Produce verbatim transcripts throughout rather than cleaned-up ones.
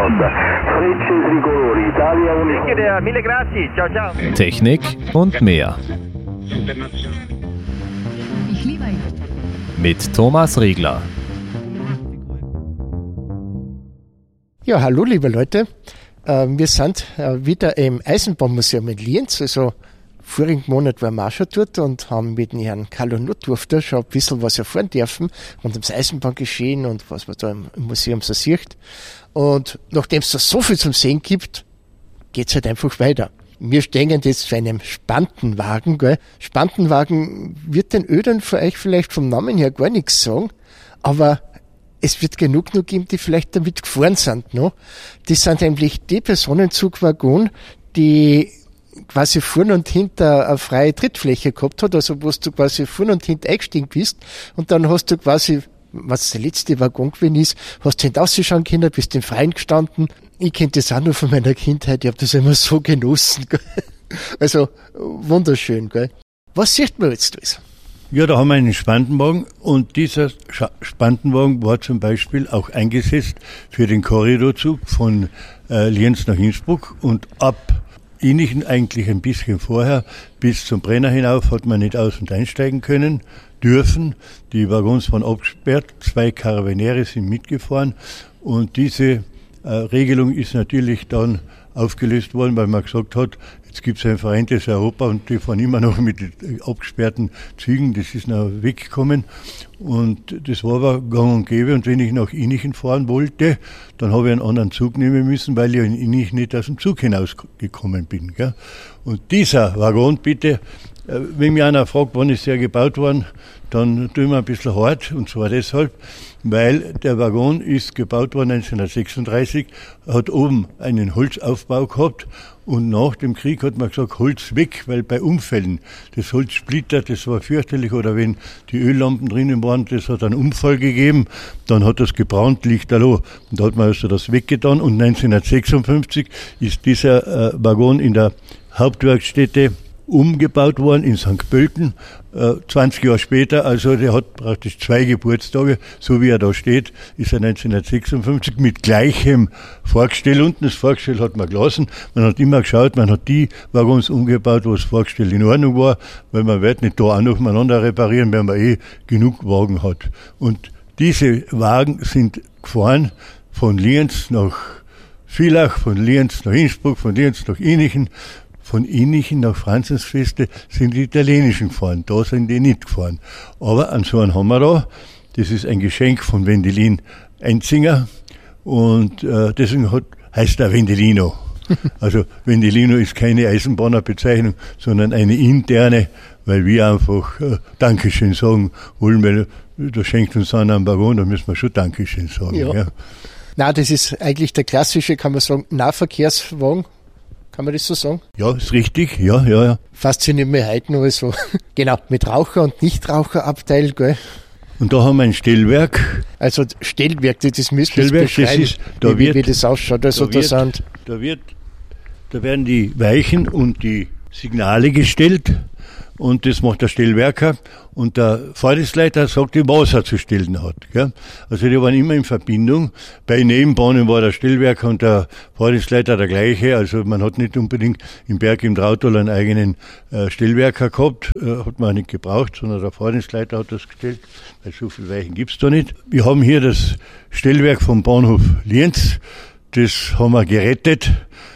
Technik und mehr. Mit Thomas Riegler. Ja, hallo liebe Leute. Wir sind wieder im Eisenbahnmuseum in Lienz. Also vorigen Monat waren wir auch schon dort und haben mit dem Herrn Carlo Notdurfter schon ein bisschen was erfahren dürfen rund ums Eisenbahngeschehen und was man da im Museum so sieht. Und nachdem es da so viel zum Sehen gibt, geht's halt einfach weiter. Wir stehen jetzt vor einem Spantenwagen, gell? Spantenwagen wird den Ödern für euch vielleicht vom Namen her gar nichts sagen, aber es wird genug noch geben, die vielleicht damit gefahren sind, no? Das sind eigentlich die Personenzugwaggon, die quasi vorn und hinter eine freie Trittfläche gehabt hat, also wo du quasi vorn und hinten eingestiegen bist und dann hast du quasi, was der letzte Waggon gewesen ist, hast du hinausschauen können, bist im Freien gestanden. Ich kenne das auch noch von meiner Kindheit, ich habe das immer so genossen. Gell? Also wunderschön. Gell? Was sieht man jetzt alles? Ja, da haben wir einen Spantenwagen und dieser Spantenwagen war zum Beispiel auch eingesetzt für den Korridorzug von äh, Lienz nach Innsbruck und ab Inichen eigentlich ein bisschen vorher bis zum Brenner hinauf hat man nicht aus- und einsteigen können, dürfen. Die Waggons waren abgesperrt, zwei Karabineere sind mitgefahren und diese äh, Regelung ist natürlich dann aufgelöst worden, weil man gesagt hat, jetzt gibt es ein vereintes Europa und die fahren immer noch mit abgesperrten Zügen, das ist noch weggekommen und das war aber gang und gäbe und wenn ich nach Inichen fahren wollte, dann habe ich einen anderen Zug nehmen müssen, weil ich in Inichen nicht aus dem Zug hinausgekommen bin. Gell? Und dieser Waggon, bitte, wenn mir einer fragt, wann ist der gebaut worden, dann tun wir ein bisschen hart und zwar deshalb, weil der Waggon ist gebaut worden neunzehnhundertsechsunddreißig, hat oben einen Holzaufbau gehabt und nach dem Krieg hat man gesagt, Holz weg, weil bei Unfällen das Holz splittert, das war fürchterlich oder wenn die Öllampen drinnen waren, das hat einen Unfall gegeben, dann hat das gebrannt, lichterloh. Und da hat man also das weggetan und neunzehnhundertsechsundfünfzig ist dieser äh, Waggon in der Hauptwerkstätte umgebaut worden in Sankt Pölten, äh, zwanzig Jahre später, also der hat praktisch zwei Geburtstage, so wie er da steht, ist er neunzehnhundertsechsundfünfzig mit gleichem Fahrgestell unten. Das Fahrgestell hat man gelassen, man hat immer geschaut, man hat die Waggons umgebaut, wo das Fahrgestell in Ordnung war, weil man wird nicht da auch noch miteinander reparieren, weil man eh genug Wagen hat. Und diese Wagen sind gefahren von Lienz nach Villach, von Lienz nach Innsbruck, von Lienz nach Inichen. Von Inichen nach Franzensfeste sind die italienischen gefahren, da sind die nicht gefahren. Aber an so einen haben wir da, das ist ein Geschenk von Wendelin Einzinger und äh, deswegen hat, heißt er Wendelino. Also Wendelino ist keine Eisenbahnerbezeichnung, sondern eine interne, weil wir einfach äh, Dankeschön sagen wollen, weil da schenkt uns einer einen Waggon, da müssen wir schon Dankeschön sagen. Ja. Ja. Na, das ist eigentlich der klassische, kann man sagen, Nahverkehrswagen. Kann man das so sagen? Ja, ist richtig, ja, ja, ja. Fasziniert mich heute noch so. Genau, mit Raucher- und Nichtraucherabteil, gell? Und da haben wir ein Stellwerk. Also Stellwerk, das müssen wir Stellwerk, beschreiben, das ist, da wie, wird, wie das ausschaut. Also da, da, wird, sind da, wird, da werden die Weichen und die Signale gestellt und das macht der Stellwerker und der Fahrdienstleiter sagt ihm, was er zu stellen hat. Gell? Also die waren immer in Verbindung. Bei Nebenbahnen war der Stellwerker und der Fahrdienstleiter der gleiche. Also man hat nicht unbedingt im Berg im Trautal einen eigenen äh, Stellwerker gehabt, äh, hat man auch nicht gebraucht, sondern der Fahrdienstleiter hat das gestellt, weil so viele Weichen gibt's da nicht. Wir haben hier das Stellwerk vom Bahnhof Lienz, das haben wir gerettet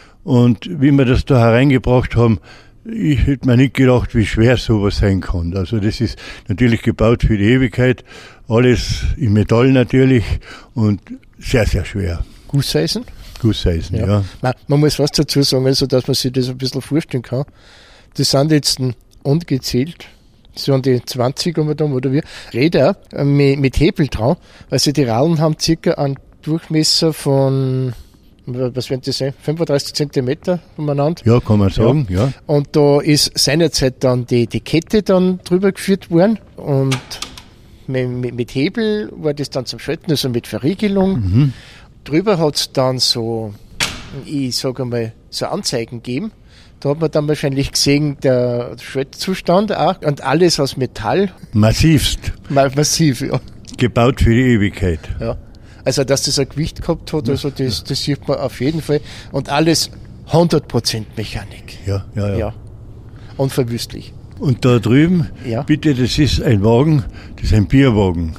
und wie wir das da hereingebracht haben, ich hätte mir nicht gedacht, wie schwer sowas sein kann. Also das ist natürlich gebaut für die Ewigkeit, alles in Metall natürlich und sehr, sehr schwer. Gusseisen? Gusseisen, ja. ja. Man, man muss was dazu sagen, also dass man sich das ein bisschen vorstellen kann. Das sind jetzt ungezählt, so an die zwanzig haben wir da, oder wie, Räder mit, mit Hebel dran. Also die Rallen haben circa einen Durchmesser von, was werden das sein, fünfunddreißig Zentimeter umeinander. Ja, kann man sagen, ja. ja. Und da ist seinerzeit dann die, die Kette dann drüber geführt worden und mit, mit, mit Hebel war das dann zum Schalten, also mit Verriegelung. Mhm. Drüber hat es dann so, ich sage einmal, so Anzeigen gegeben. Da hat man dann wahrscheinlich gesehen, der Schaltzustand auch und alles aus Metall. Massivst. Massiv, ja. Gebaut für die Ewigkeit. Ja. Also, dass das ein Gewicht gehabt hat, also das, das sieht man auf jeden Fall. Und alles hundert Prozent Mechanik. Ja, ja, ja. ja. Unverwüstlich. Und da drüben, ja. bitte, das ist ein Wagen, das ist ein Bierwagen.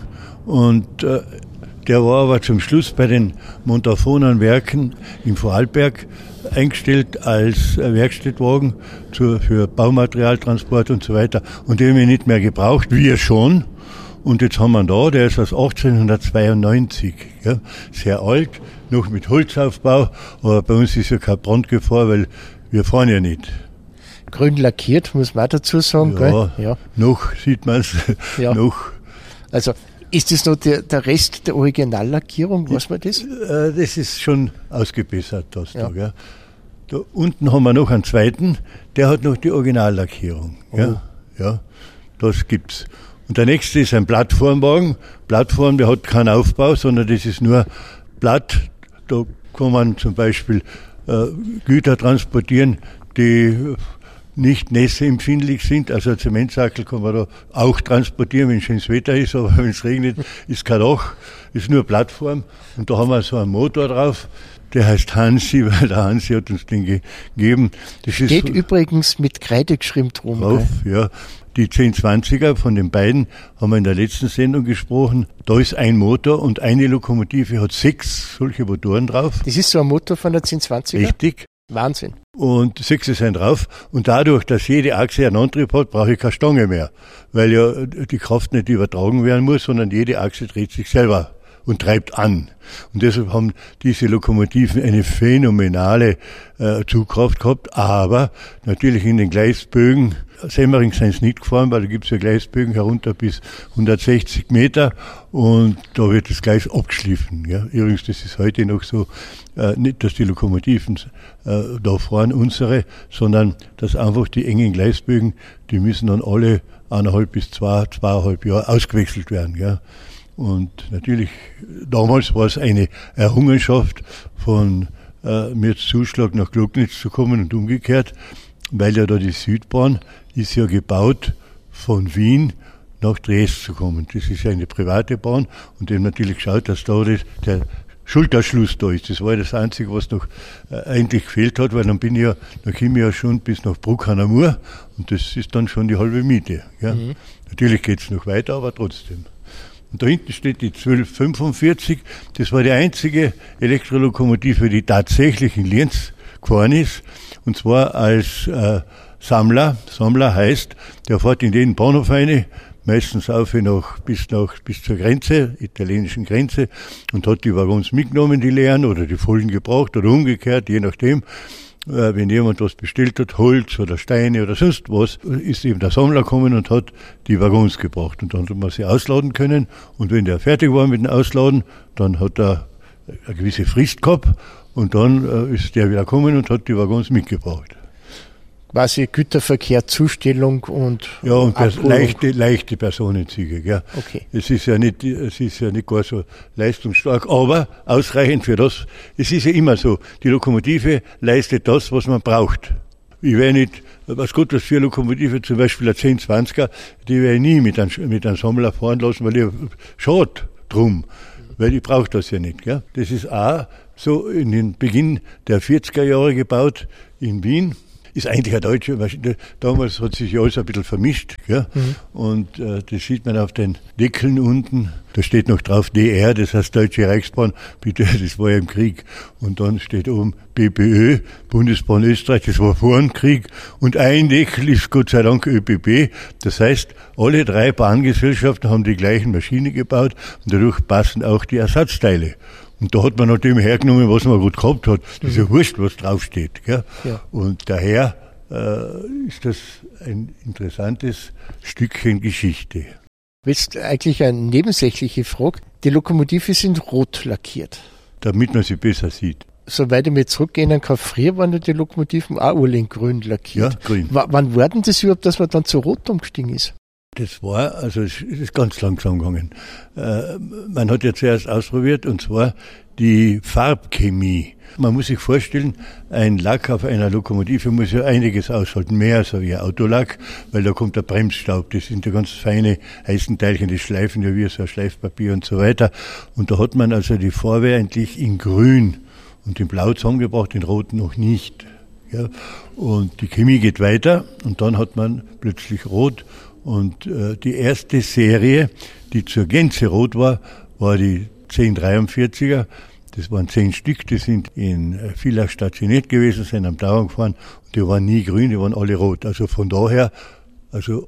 Und äh, der war aber zum Schluss bei den Montafon-Werken im Vorarlberg eingestellt als Werkstattwagen zur, für Baumaterialtransport und so weiter. Und den haben wir nicht mehr gebraucht, wir schon. Und jetzt haben wir ihn da, der ist aus achtzehnhundertzweiundneunzig, ja, sehr alt, noch mit Holzaufbau, aber bei uns ist ja kein Brandgefahr, weil wir fahren ja nicht. Grün lackiert, muss man auch dazu sagen. Ja, gell? Ja. noch sieht man es, ja. noch. Also ist das noch der, der Rest der Originallackierung, weiß man das? Das ist schon ausgebessert, das ja. da, gell? Da unten haben wir noch einen zweiten, der hat noch die Originallackierung. Oh. Ja, ja, das gibt's. Und der nächste ist ein Plattformwagen. Plattform, der hat keinen Aufbau, sondern das ist nur Blatt. Da kann man zum Beispiel äh, Güter transportieren, die nicht nässeempfindlich sind. Also ein Zementsackel kann man da auch transportieren, wenn schönes Wetter ist, aber wenn es regnet, ist kein Dach, ist nur Plattform. Und da haben wir so einen Motor drauf, der heißt Hansi, weil der Hansi hat uns den gegeben. Das Steht ist übrigens mit Kreide geschrieben drum. Drauf, ja. Die zehn zwanziger von den beiden haben wir in der letzten Sendung gesprochen. Da ist ein Motor und eine Lokomotive hat sechs solche Motoren drauf. Das ist so ein Motor von der zehn zwanziger? Richtig. Wahnsinn. Und sechs sind drauf. Und dadurch, dass jede Achse einen Antrieb hat, brauche ich keine Stange mehr. Weil ja die Kraft nicht übertragen werden muss, sondern jede Achse dreht sich selber und treibt an. Und deshalb haben diese Lokomotiven eine phänomenale äh, Zugkraft gehabt, aber natürlich in den Gleisbögen, Semmering sind sie nicht gefahren, weil da gibt es ja Gleisbögen herunter bis hundertsechzig Meter und da wird das Gleis abgeschliffen. Ja. Übrigens, das ist heute noch so, äh, nicht, dass die Lokomotiven äh, da fahren, unsere, sondern dass einfach die engen Gleisbögen, die müssen dann alle eineinhalb bis zwei, zweieinhalb Jahre ausgewechselt werden. Ja. Und natürlich, damals war es eine Errungenschaft von äh, mir Zuschlag nach Glocknitz zu kommen und umgekehrt, weil ja da die Südbahn ist ja gebaut von Wien nach Dresden zu kommen. Das ist ja eine private Bahn und die haben natürlich geschaut, dass da das, der Schulterschluss da ist. Das war das Einzige, was noch äh, eigentlich gefehlt hat, weil dann bin ich ja, dann komme ich ja schon bis nach Bruck an der Mur und das ist dann schon die halbe Miete. Ja. Mhm. Natürlich geht es noch weiter, aber trotzdem. Und da hinten steht die zwölf fünfundvierzig. Das war die einzige Elektrolokomotive, die tatsächlich in Lienz gefahren ist. Und zwar als äh, Sammler. Sammler heißt, der fährt in jeden Bahnhof rein, meistens auf nach, bis, nach, bis zur Grenze, italienischen Grenze, und hat die Waggons mitgenommen, die leeren, oder die vollen gebraucht, oder umgekehrt, je nachdem. Wenn jemand was bestellt hat, Holz oder Steine oder sonst was, ist eben der Sammler gekommen und hat die Waggons gebracht. Und dann hat man sie ausladen können. Und wenn der fertig war mit dem Ausladen, dann hat er eine gewisse Frist gehabt. Und dann ist der wieder gekommen und hat die Waggons mitgebracht. Quasi Güterverkehr, Zustellung und ja, und das leichte, leichte Personenzüge. Ja. Okay. Es ist ja nicht, es ist ja nicht gar so leistungsstark, aber ausreichend für das. Es ist ja immer so, die Lokomotive leistet das, was man braucht. Ich werde nicht, was Gott, was für eine Lokomotive, zum Beispiel eine zehn zwanziger, die werde ich nie mit einem, mit einem Sammler fahren lassen, weil ich schade drum, weil ich brauche das ja nicht. Gell. Das ist auch so in den Beginn der vierziger Jahre gebaut in Wien. Ist eigentlich eine deutsche Maschine. Damals hat sich ja alles ein bisschen vermischt. Ja? Mhm. Und äh, das sieht man auf den Deckeln unten. Da steht noch drauf D R, das heißt Deutsche Reichsbahn. Bitte, das war ja im Krieg. Und dann steht oben B P Ö, Bundesbahn Österreich, das war vor dem Krieg. Und ein Deckel ist Gott sei Dank Ö B B. Das heißt, alle drei Bahngesellschaften haben die gleichen Maschinen gebaut und dadurch passen auch die Ersatzteile. Und da hat man halt dem hergenommen, was man gut gehabt hat. Das ist ja wurscht, was draufsteht. Gell? Ja. Und daher äh, ist das ein interessantes Stückchen Geschichte. Jetzt eigentlich eine nebensächliche Frage. Die Lokomotive sind rot lackiert. Damit man sie besser sieht. Soweit ich mich zurückgehen kann, früher waren die Lokomotiven auch alle in grün lackiert. Ja, grün. W- wann war denn das überhaupt, dass man dann zu rot umgestiegen ist? Das war, also es ist ganz langsam gegangen. Äh, man hat ja zuerst ausprobiert, und zwar die Farbchemie. Man muss sich vorstellen, ein Lack auf einer Lokomotive muss ja einiges aushalten, mehr als ein Autolack, weil da kommt der Bremsstaub, das sind ja ganz feine Eisenteilchen, die schleifen ja wie so ein Schleifpapier und so weiter. Und da hat man also die Farbe eigentlich in grün und in blau zusammengebracht, in rot noch nicht. Ja. Und die Chemie geht weiter und dann hat man plötzlich rot. Und äh, die erste Serie, die zur Gänze rot war, war die zehn dreiundvierziger. Das waren zehn Stück, die sind in Villach stationiert gewesen, sind am Dauer gefahren. Und die waren nie grün, die waren alle rot. Also von daher, also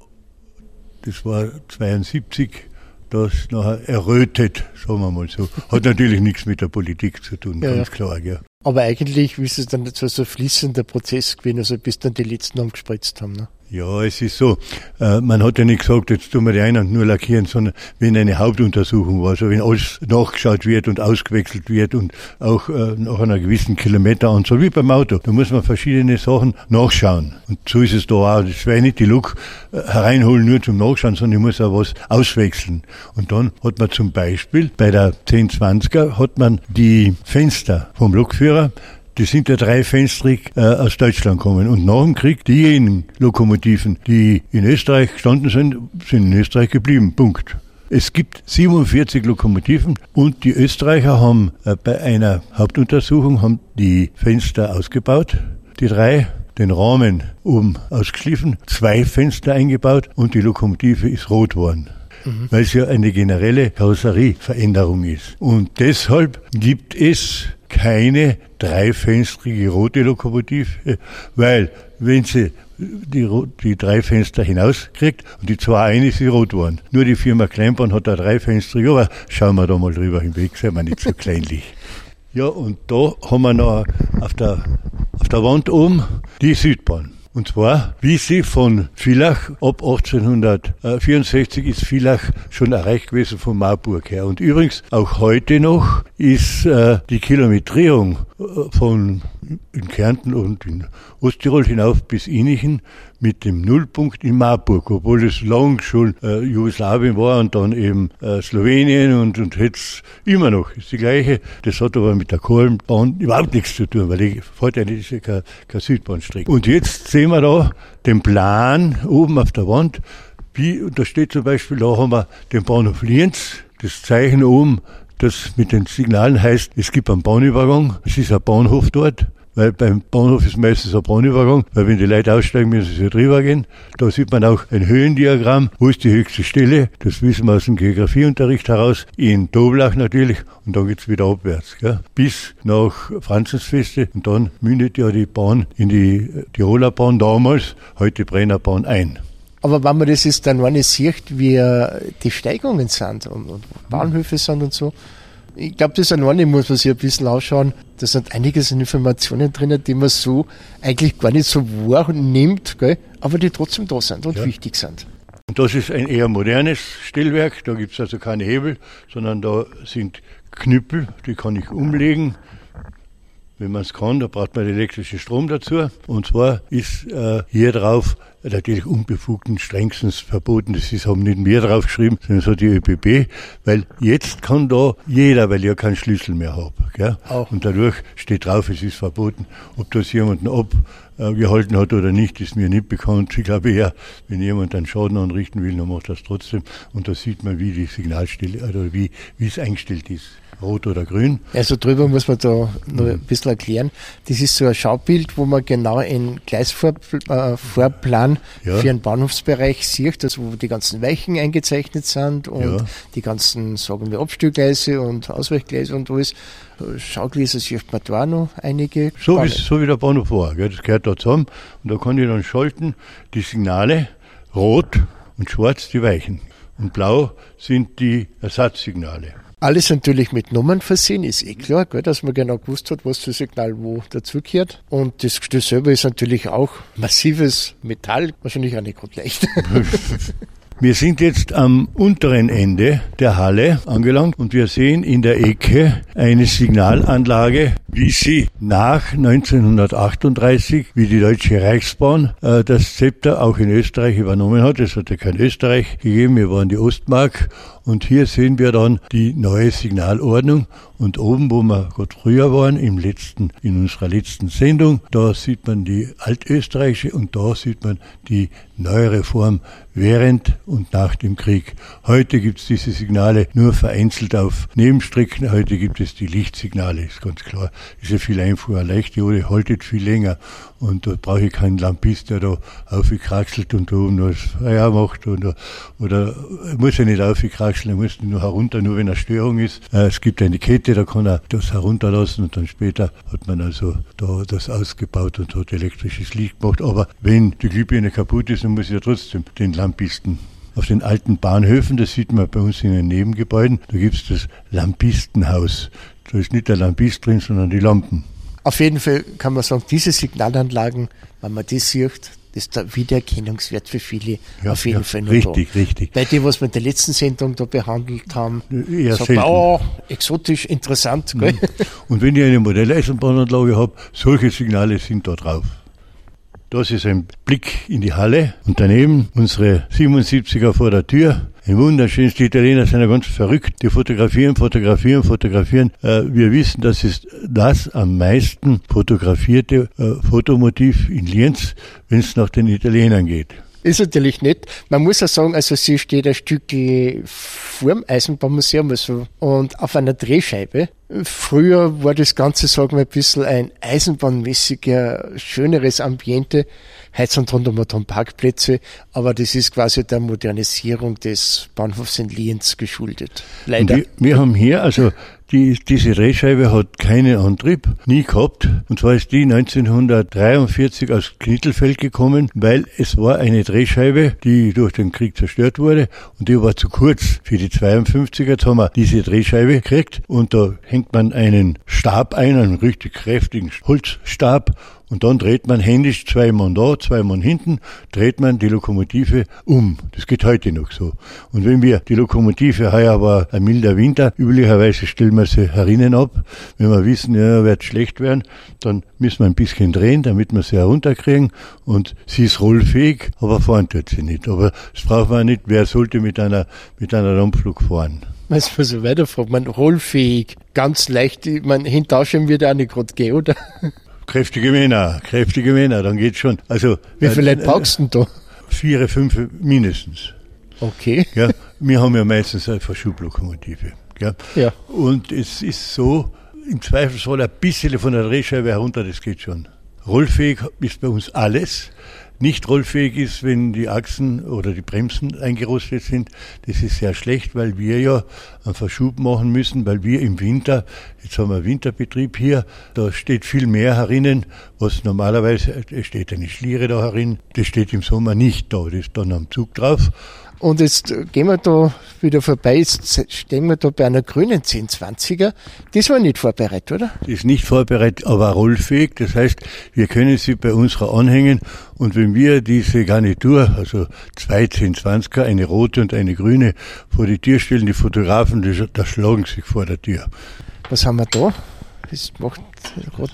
das war zweiundsiebzig, das nachher errötet, sagen wir mal so. Hat natürlich nichts mit der Politik zu tun, ja, ganz klar, ja. Aber eigentlich ist es dann nicht so ein fließender Prozess gewesen, also bis dann die letzten umgespritzt haben, ne? Ja, es ist so, äh, man hat ja nicht gesagt, jetzt tun wir die einen nur lackieren, sondern wenn eine Hauptuntersuchung war, also wenn alles nachgeschaut wird und ausgewechselt wird und auch äh, nach einer gewissen Kilometeranzahl, wie beim Auto, da muss man verschiedene Sachen nachschauen. Und so ist es da auch. Das wäre nicht die Lok äh, hereinholen nur zum Nachschauen, sondern ich muss auch was auswechseln. Und dann hat man zum Beispiel bei der zehn zwanziger hat man die Fenster vom Lokführer, die sind ja dreifenstrig äh, aus Deutschland gekommen. Und nach dem Krieg, diejenigen Lokomotiven, die in Österreich gestanden sind, sind in Österreich geblieben. Punkt. Es gibt siebenundvierzig Lokomotiven und die Österreicher haben äh, bei einer Hauptuntersuchung haben die Fenster ausgebaut, die drei, den Rahmen oben ausgeschliffen, zwei Fenster eingebaut und die Lokomotive ist rot geworden. Mhm. Weil es ja eine generelle Karosserieveränderung ist. Und deshalb gibt es keine dreifenstrige rote Lokomotive, weil wenn sie die, die drei Fenster hinauskriegt und die zwei eine ist sie rot geworden. Nur die Firma Kleinbahn hat da dreifenstrige, aber schauen wir da mal drüber hinweg, sind wir nicht so kleinlich. Ja, und da haben wir noch auf der, auf der Wand oben die Südbahn. Und zwar, wie sie von Villach ab achtzehnhundertvierundsechzig ist Villach schon erreicht gewesen von Marburg her. Und übrigens, auch heute noch ist äh, die Kilometrierung von in Kärnten und in Osttirol hinauf bis Inichen mit dem Nullpunkt in Marburg, obwohl es lang schon äh, Jugoslawien war und dann eben äh, Slowenien und, und jetzt immer noch ist die gleiche. Das hat aber mit der Kohlenbahn überhaupt nichts zu tun, weil die fährt ja nicht, keine, keine Südbahnstrecke. Und jetzt sehen wir da den Plan oben auf der Wand, wie, und da steht zum Beispiel, da haben wir den Bahnhof Lienz, das Zeichen oben, das mit den Signalen heißt, es gibt einen Bahnübergang, es ist ein Bahnhof dort, weil beim Bahnhof ist meistens ein Bahnübergang, weil wenn die Leute aussteigen, müssen sie drüber gehen. Da sieht man auch ein Höhendiagramm, wo ist die höchste Stelle, das wissen wir aus dem Geografieunterricht heraus, in Doblach natürlich, und dann geht's wieder abwärts, gell? Bis nach Franzensfeste, und dann mündet ja die Bahn in die Tiroler Bahn damals, heute Brennerbahn ein. Aber wenn man das jetzt dann noch nicht sieht, wie die Steigungen sind und, und Bahnhöfe sind und so, ich glaube, das alleine muss man sich ein bisschen ausschauen. Da sind einiges an Informationen drin, die man so eigentlich gar nicht so wahrnimmt, gell? Aber die trotzdem da sind und ja. wichtig sind. Und das ist ein eher modernes Stellwerk, da gibt es also keine Hebel, sondern da sind Knüppel, die kann ich umlegen. Wenn man es kann, da braucht man elektrischen Strom dazu. Und zwar ist äh, hier drauf natürlich unbefugten strengstens verboten. Das ist, haben nicht wir draufgeschrieben, sondern so die ÖBB. Weil jetzt kann da jeder, weil ich ja keinen Schlüssel mehr habe. Gell? Auch. Und dadurch steht drauf, es ist verboten. Ob das jemanden abgehalten hat oder nicht, ist mir nicht bekannt. Ich glaube eher, wenn jemand einen Schaden anrichten will, dann macht das trotzdem. Und da sieht man, wie die Signalstelle, oder wie, wie es eingestellt ist. Rot oder grün. Also drüber muss man da noch ein bisschen erklären. Das ist so ein Schaubild, wo man genau einen Gleisvorplan äh, ja. für einen Bahnhofsbereich sieht, also wo die ganzen Weichen eingezeichnet sind und ja. die ganzen, sagen wir, Abstellgleise und Ausweichgleise und alles. Schaugläser sieht man da auch noch einige. So wie, so wie der Bahnhof war, gell? Das gehört da zusammen. Und da kann ich dann schalten, die Signale, rot und schwarz die Weichen. Und blau sind die Ersatzsignale. Alles natürlich mit Nummern versehen, ist eh klar, gell, dass man genau gewusst hat, was für Signal wo dazugehört. Und das Gestell selber ist natürlich auch massives Metall, wahrscheinlich auch nicht gerade leicht. Wir sind jetzt am unteren Ende der Halle angelangt und wir sehen in der Ecke eine Signalanlage wie sie nach neunzehnhundertachtunddreißig, wie die Deutsche Reichsbahn äh, das Zepter auch in Österreich übernommen hat. Es hat ja kein Österreich gegeben, wir waren die Ostmark. Und hier sehen wir dann die neue Signalordnung. Und oben, wo wir gerade früher waren, im letzten, in unserer letzten Sendung, da sieht man die altösterreichische und da sieht man die neuere Form während und nach dem Krieg. Heute gibt es diese Signale nur vereinzelt auf Nebenstrecken. Heute gibt es die Lichtsignale, ist ganz klar. Ist ja viel einfacher, leicht, die haltet viel länger. Und da brauche ich keinen Lampist, der da aufgekraxelt und da oben was Feuer macht. Oder, oder muss ja nicht aufgekraxeln, er muss nur herunter, nur wenn eine Störung ist. Es gibt eine Kette, da kann er das herunterlassen und dann später hat man also da das ausgebaut und hat elektrisches Licht gemacht. Aber wenn die Glühbirne kaputt ist, dann muss ich ja trotzdem den Lampisten. Auf den alten Bahnhöfen, das sieht man bei uns in den Nebengebäuden, da gibt es das Lampistenhaus. Da ist nicht der Lampist drin, sondern die Lampen. Auf jeden Fall kann man sagen, diese Signalanlagen, wenn man das sieht, das ist der Wiedererkennungswert für viele ja, auf jeden ja, Fall noch richtig, da. richtig. Bei dem, was wir in der letzten Sendung da behandelt haben, eher sagt selten. man, oh, exotisch, interessant. Gell? Und wenn ich eine Modelleisenbahnanlage habe, solche Signale sind da drauf. Das ist ein Blick in die Halle und daneben unsere siebenundsiebziger vor der Tür. Ein wunderschönes, die Italiener sind ja ganz verrückt. Die fotografieren, fotografieren, fotografieren. Äh, wir wissen, das ist das am meisten fotografierte äh, Fotomotiv in Lienz, wenn es nach den Italienern geht. Ist natürlich nett. Man muss auch sagen, also sie steht ein Stück vor dem Eisenbahnmuseum also, und auf einer Drehscheibe. Früher war das Ganze, sagen wir, ein bisschen ein eisenbahnmäßiger, schöneres Ambiente. Heute sind rundum dann Parkplätze, aber das ist quasi der Modernisierung des Bahnhofs in Lienz geschuldet. Leider. Die, wir haben hier, also die, diese Drehscheibe hat keinen Antrieb, nie gehabt. Und zwar ist die neunzehnhundertdreiundvierzig aus Knittelfeld gekommen, weil es war eine Drehscheibe, die durch den Krieg zerstört wurde und die war zu kurz für die zweiundfünfziger. Jetzt haben wir diese Drehscheibe gekriegt und da hängt man einen Stab ein, einen richtig kräftigen Holzstab. Und dann dreht man händisch zweimal da, zweimal hinten, dreht man die Lokomotive um. Das geht heute noch so. Und wenn wir die Lokomotive, heuer war ein milder Winter, üblicherweise stellen wir sie herinnen ab. Wenn wir wissen, ja, wird schlecht werden, dann müssen wir ein bisschen drehen, damit wir sie herunterkriegen. Und sie ist rollfähig, aber fahren tut sie nicht. Aber das braucht man nicht. Wer sollte mit einer, mit einer Dampflok fahren? Was man so weiterfragt, man rollfähig, ganz leicht, man hintauschen wird auch nicht gerade gehen, oder? Kräftige Männer, kräftige Männer, dann geht's schon. Also, wie viele Leute brauchst du denn da? Vier, fünf mindestens. Okay. Ja, wir haben ja meistens eine Verschublokomotive. Ja. Ja. Und es ist so, im Zweifelsfall ein bisschen von der Drehscheibe herunter, das geht schon. Rollfähig ist bei uns alles. Nicht rollfähig ist, wenn die Achsen oder die Bremsen eingerostet sind. Das ist sehr schlecht, weil wir ja einen Verschub machen müssen, weil wir im Winter, jetzt haben wir Winterbetrieb hier, da steht viel mehr herinnen, was normalerweise, es steht eine Schliere da herin, das steht im Sommer nicht da, das ist dann am Zug drauf. Und jetzt gehen wir da wieder vorbei, jetzt stehen wir da bei einer grünen zehn zwanziger. Das war nicht vorbereitet, oder? Das ist nicht vorbereitet, aber rollfähig. Das heißt, wir können sie bei unserer anhängen. Und wenn wir diese Garnitur, also zwei zehn zwanziger, eine rote und eine grüne, vor die Tür stellen, die Fotografen, die, da schlagen sich vor der Tür. Was haben wir da? Das macht rot.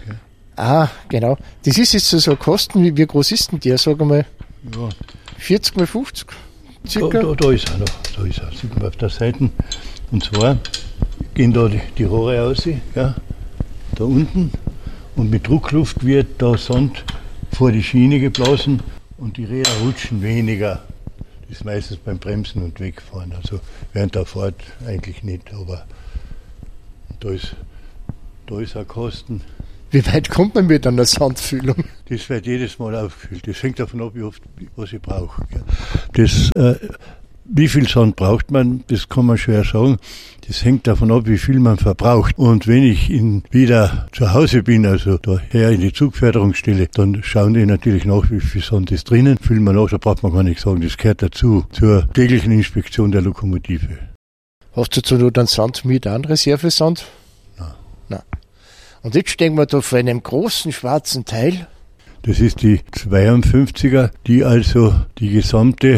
Ah, genau. Das ist jetzt so ein Kosten, wie, wie groß ist denn der? Sagen wir mal ja. vierzig mal fünfzig. Da, da, da ist er noch, da ist er, sieht man auf der Seite. Und zwar gehen da die, die Rohre aus, ja, da unten, und mit Druckluft wird da Sand vor die Schiene geblasen und die Räder rutschen weniger. Das ist meistens beim Bremsen und Wegfahren, also während der Fahrt eigentlich nicht, aber da ist, da ist ein Kosten. Wie weit kommt man mit einer Sandfüllung? Das wird jedes Mal aufgefüllt. Das hängt davon ab, wie oft, was ich brauche. Das, äh, wie viel Sand braucht man, das kann man schwer sagen. Das hängt davon ab, wie viel man verbraucht. Und wenn ich in, wieder zu Hause bin, also daher in die Zugförderungsstelle, dann schauen die natürlich nach, wie viel Sand ist drinnen. Füllen wir nach, da braucht man gar nicht sagen, das gehört dazu, zur täglichen Inspektion der Lokomotive. Hast du zu nur dann Sand mit, an Reservesand? Nein. Nein. Und jetzt stehen wir da vor einem großen schwarzen Teil. Das ist die zweiundfünfziger, die also die gesamte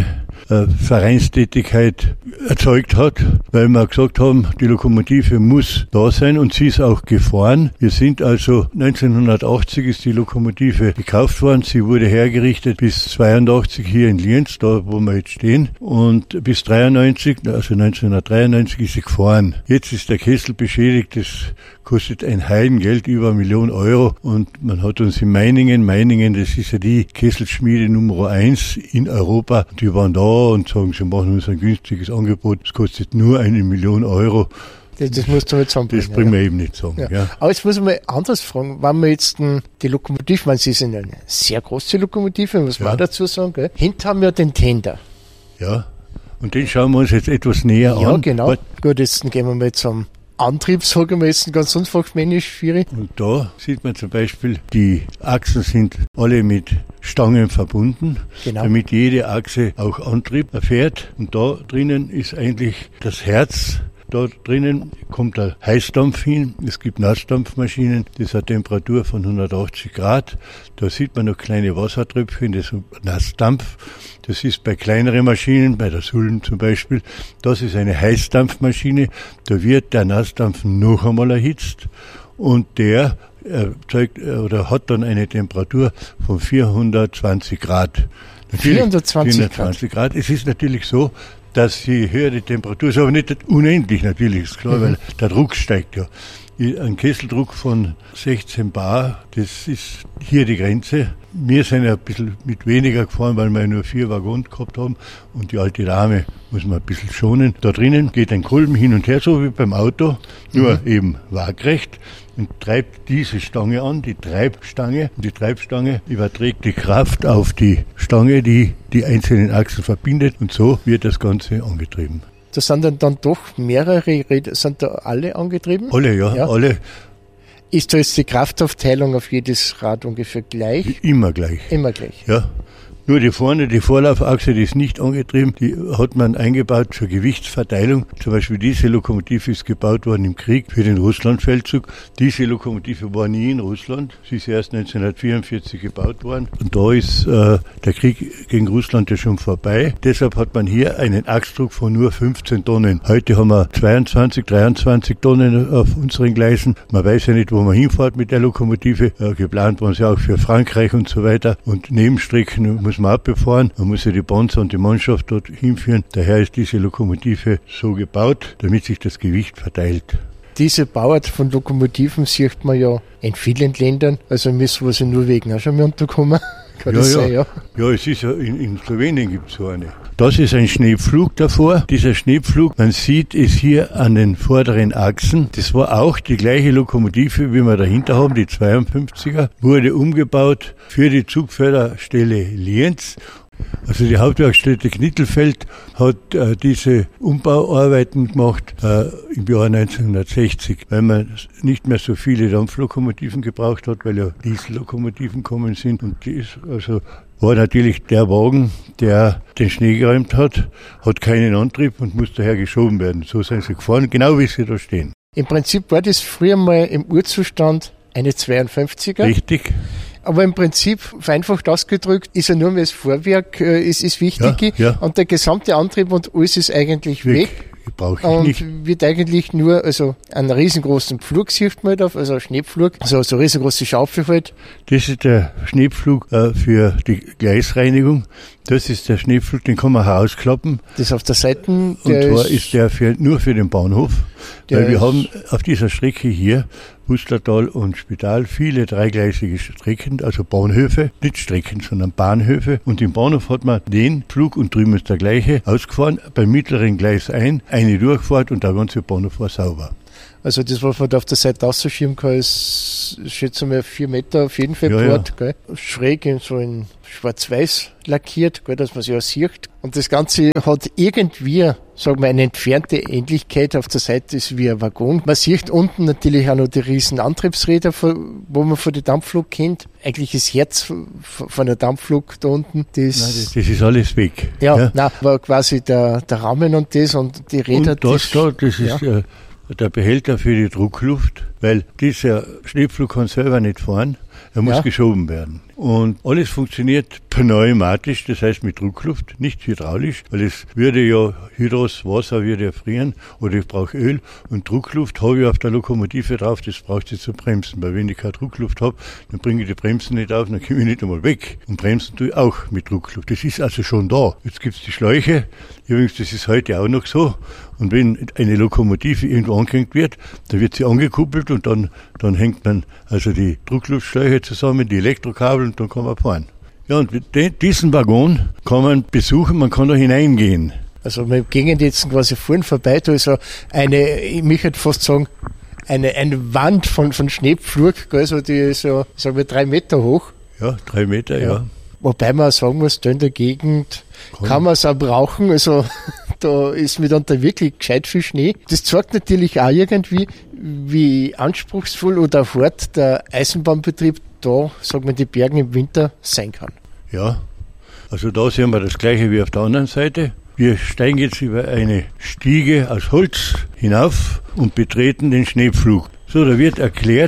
äh, Vereinstätigkeit erzeugt hat, weil wir gesagt haben, die Lokomotive muss da sein und sie ist auch gefahren. Wir sind also neunzehnhundertachtzig ist die Lokomotive gekauft worden. Sie wurde hergerichtet bis zweiundachtzig hier in Lienz, da wo wir jetzt stehen. Und bis dreiundneunzig, also neunzehnhundertdreiundneunzig ist sie gefahren. Jetzt ist der Kessel beschädigt, das kostet ein Heidengeld, über eine Million Euro. Und man hat uns in Meiningen, Meiningen, das ist ja die Kesselschmiede Nummer eins in Europa. Die waren da und sagen, sie machen uns ein günstiges Angebot. Das kostet nur eine Million Euro. Das, das musst du nicht zusammenbringen. Das bringen wir ja. eben nicht sagen. Ja. Ja. Aber jetzt muss ich mal anders fragen, wenn wir jetzt die Lokomotive, man, sie sind eine sehr große Lokomotive, muss man ja. auch dazu sagen, gell? Hinten haben wir den Tender. Ja, und den schauen wir uns jetzt etwas näher ja, an. Ja, genau. Gut, jetzt gehen wir mal zum Antrieb, sagen wir jetzt ganz unfachmännisch schwierig. Und da sieht man zum Beispiel, die Achsen sind alle mit Stangen verbunden, genau. damit jede Achse auch Antrieb erfährt. Und da drinnen ist eigentlich das Herz. Da drinnen kommt der Heißdampf hin. Es gibt Nassdampfmaschinen, das hat Temperatur von hundertachtzig Grad. Da sieht man noch kleine Wassertröpfchen, das ist Nassdampf. Das ist bei kleineren Maschinen, bei der Sullen zum Beispiel. Das ist eine Heißdampfmaschine. Da wird der Nassdampf noch einmal erhitzt und der erzeugt oder hat dann eine Temperatur von vierhundertzwanzig Grad. Natürlich vierhundertzwanzig, vierhundertzwanzig Grad. Grad. Es ist natürlich so, dass die höhere Temperatur ist, aber nicht unendlich natürlich, ist klar, mhm. weil der Druck steigt ja. Ein Kesseldruck von sechzehn Bar, das ist hier die Grenze. Wir sind ja ein bisschen mit weniger gefahren, weil wir ja nur vier Waggon gehabt haben und die alte Dame muss man ein bisschen schonen. Da drinnen geht ein Kolben hin und her, so wie beim Auto, nur mhm. eben waagrecht und treibt diese Stange an, die Treibstange. Und die Treibstange überträgt die Kraft auf die Stange, die die einzelnen Achsen verbindet und so wird das Ganze angetrieben. Das sind dann, dann doch mehrere Räder, sind da alle angetrieben? Alle, ja, ja, alle. Ist da jetzt die Kraftaufteilung auf jedes Rad ungefähr gleich? Immer gleich. Immer gleich. Ja. Nur die vorne, die Vorlaufachse, die ist nicht angetrieben, die hat man eingebaut zur Gewichtsverteilung. Zum Beispiel diese Lokomotive ist gebaut worden im Krieg für den Russlandfeldzug. Diese Lokomotive war nie in Russland. Sie ist erst neunzehnhundertvierundvierzig gebaut worden. Und da ist äh, der Krieg gegen Russland ja schon vorbei. Deshalb hat man hier einen Achsdruck von nur fünfzehn Tonnen. Heute haben wir zweiundzwanzig, dreiundzwanzig Tonnen auf unseren Gleisen. Man weiß ja nicht, wo man hinfährt mit der Lokomotive. Äh, geplant waren sie auch für Frankreich und so weiter. Und Nebenstrecken muss man abbefahren. Man muss ja die Bonzer und die Mannschaft dort hinführen. Daher ist diese Lokomotive so gebaut, damit sich das Gewicht verteilt. Diese Bauart von Lokomotiven sieht man ja in vielen Ländern. Also müssen wir sie nur wegen auch schon mal unterkommen. Kann ja, das ja. sein, ja? Ja, es ist ja in, in Slowenien gibt es so eine. Das ist ein Schneepflug davor. Dieser Schneepflug, man sieht es hier an den vorderen Achsen. Das war auch die gleiche Lokomotive, wie wir dahinter haben, die zweiundfünfziger, wurde umgebaut für die Zugförderstelle Lienz. Also die Hauptwerkstätte Knittelfeld hat äh, diese Umbauarbeiten gemacht äh, im Jahr neunzehnhundertsechzig, weil man nicht mehr so viele Dampflokomotiven gebraucht hat, weil ja Diesellokomotiven gekommen sind. Und die ist also war natürlich der Wagen, der den Schnee geräumt hat, hat keinen Antrieb und muss daher geschoben werden. So sind sie gefahren, genau wie sie da stehen. Im Prinzip war das früher mal im Urzustand eine zweiundfünfziger. Richtig. Aber im Prinzip, vereinfacht ausgedrückt, ist ja nur mehr das Vorwerk, äh, ist, ist wichtig. Ja, ja. Und der gesamte Antrieb und alles ist eigentlich weg. weg. Brauche ich und nicht. Wird eigentlich nur, also einen riesengroßen Pflug sieht man drauf, also einen Schneepflug, also so eine riesengroße Schaufel halt. Das ist der Schneepflug äh, für die Gleisreinigung. Das ist der Schneepflug, den kann man herausklappen. Das auf der Seite. Und zwar ist der für, nur für den Bahnhof. Weil wir haben auf dieser Strecke hier, Wustertal und Spital, viele dreigleisige Strecken, also Bahnhöfe, nicht Strecken, sondern Bahnhöfe. Und im Bahnhof hat man den Flug, und drüben ist der gleiche, ausgefahren, beim mittleren Gleis ein, eine Durchfahrt und der ganze Bahnhof war sauber. Also das, was man da auf der Seite rausschieben kann, ist, ich schätze mal, vier Meter auf jeden Fall ja, breit, ja. Gell? Schräg in so in schwarz-weiß lackiert, gell, dass man sich auch sieht. Und das Ganze hat irgendwie, sagen wir, eine entfernte Ähnlichkeit. Auf der Seite ist wie ein Waggon. Man sieht unten natürlich auch noch die riesen Antriebsräder, wo man von der Dampfflug kennt. Eigentlich das Herz von der Dampfflug da unten. Das, nein, das, das ist alles weg. Ja, ja. Nein, aber quasi der, der Rahmen und das und die Räder. Und das, das da, das ist ja. äh, der Behälter für die Druckluft, weil dieser Schneepflug kann selber nicht fahren. Er muss Ja. geschoben werden. Und alles funktioniert pneumatisch, das heißt mit Druckluft, nicht hydraulisch, weil es würde ja Hydros, Wasser würde erfrieren oder ich brauche Öl und Druckluft habe ich auf der Lokomotive drauf, das braucht sie zum Bremsen, weil wenn ich keine Druckluft habe, dann bringe ich die Bremsen nicht auf, dann komme ich nicht einmal weg. Und bremsen tue ich auch mit Druckluft. Das ist also schon da. Jetzt gibt es die Schläuche, übrigens, das ist heute auch noch so. Und wenn eine Lokomotive irgendwo angehängt wird, dann wird sie angekuppelt und dann, dann hängt man also die Druckluftschläuche zusammen, die Elektrokabel und dann kann man fahren. Ja, und den, diesen Waggon kann man besuchen, man kann da hineingehen. Also wir gehen jetzt quasi vorn vorbei, da ist so eine, ich möchte fast sagen, eine, eine Wand von, von Schneepflug, also die ist so, sagen wir, drei Meter hoch. Ja, drei Meter, ja. ja. Wobei man auch sagen muss, da in der Gegend kann, kann man es auch brauchen, also da ist mitunter wirklich gescheit viel Schnee. Das zeigt natürlich auch irgendwie, wie anspruchsvoll oder hart der Eisenbahnbetrieb da, sagen wir, die Bergen im Winter sein kann. Ja, also da sehen wir das Gleiche wie auf der anderen Seite. Wir steigen jetzt über eine Stiege aus Holz hinauf und betreten den Schneepflug. So, da wird erklärt,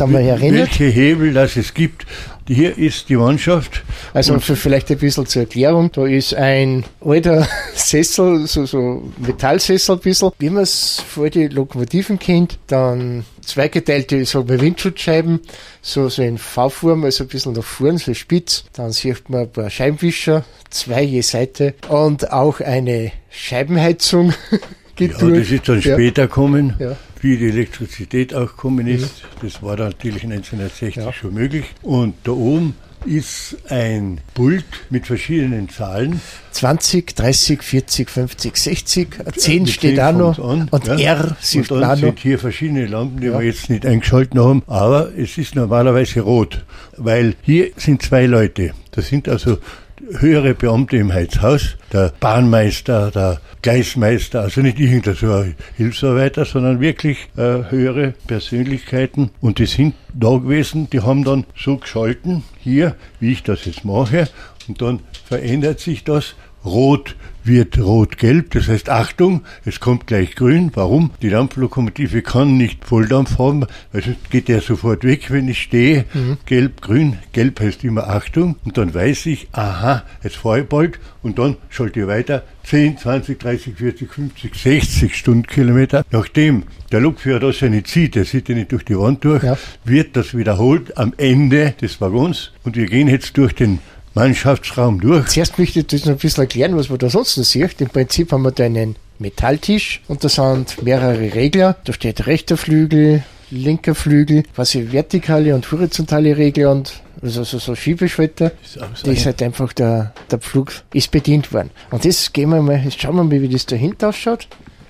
welche Hebel das es gibt. Hier ist die Landschaft. Also für vielleicht ein bisschen zur Erklärung, da ist ein alter Sessel, so, so Metallsessel ein bisschen, wie man es vor die Lokomotiven kennt, dann zweigeteilte, sagen wir, Windschutzscheiben, so, so in V-Form, also ein bisschen nach vorn, so spitz. Dann sieht man ein paar Scheibenwischer, zwei je Seite und auch eine Scheibenheizung. Ja, das ist dann später ja. gekommen, ja. wie die Elektrizität auch gekommen ist. Mhm. Das war dann natürlich neunzehnhundertsechzig ja. schon möglich. Und da oben ist ein Pult mit verschiedenen Zahlen. zwanzig, dreißig, vierzig, fünfzig, sechzig, zehn steht auch noch an, und ja. R sieht und auch dann noch. sind hier verschiedene Lampen, die ja. wir jetzt nicht eingeschalten haben, aber es ist normalerweise rot, weil hier sind zwei Leute. Das sind also höhere Beamte im Heizhaus, der Bahnmeister, der Gleismeister, also nicht irgendein so ein Hilfsarbeiter, sondern wirklich äh, höhere Persönlichkeiten. Und die sind da gewesen, die haben dann so geschalten, hier, wie ich das jetzt mache, und dann verändert sich das. Rot wird rot-gelb, das heißt Achtung, es kommt gleich grün. Warum? Die Dampflokomotive kann nicht Volldampf haben, weil sonst geht der sofort weg, wenn ich stehe. Mhm. Gelb, grün, gelb heißt immer Achtung. Und dann weiß ich, aha, jetzt fahre ich bald und dann schalte ich weiter. zehn, zwanzig, dreißig, vierzig, fünfzig, sechzig Stundenkilometer. Nachdem der Lokführer das ja nicht sieht, der sieht ja nicht durch die Wand durch, ja. wird das wiederholt am Ende des Waggons. Und wir gehen jetzt durch den Mannschaftsraum durch. Zuerst möchte ich das noch ein bisschen erklären, was man da sonst noch sieht. Im Prinzip haben wir da einen Metalltisch und da sind mehrere Regler. Da steht rechter Flügel, linker Flügel, quasi vertikale und horizontale Regler und also so, so Schiebeschalter. Das ist halt einfach der, der Pflug ist bedient worden. Und das gehen wir mal, jetzt schauen wir mal, wie das dahinter ausschaut.